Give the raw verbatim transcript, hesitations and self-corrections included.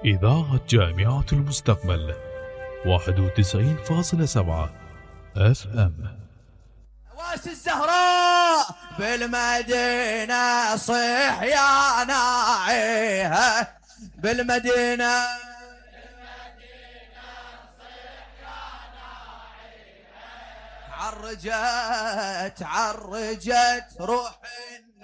إذاعة جامعة المستقبل واحد وتسعين فاصلة سبعة اف ام. واس الزهراء بالمدينة صيح يا ناعيها بالمدينة عرجت عرجت روح